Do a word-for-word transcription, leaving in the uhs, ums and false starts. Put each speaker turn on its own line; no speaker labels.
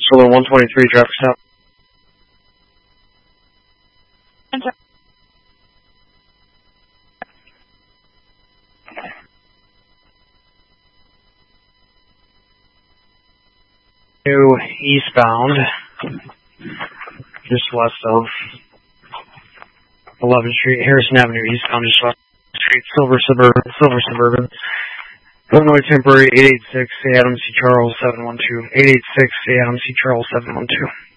Solo one twenty-three, traffic stop. New eastbound, just west of eleventh Street, Harrison Avenue eastbound, just west of Street, Silver Suburban, Silver Suburban. Illinois temporary eight eight six, A Adam C. Charles seven one two, eight eight six, A Adam C. Charles seven one two.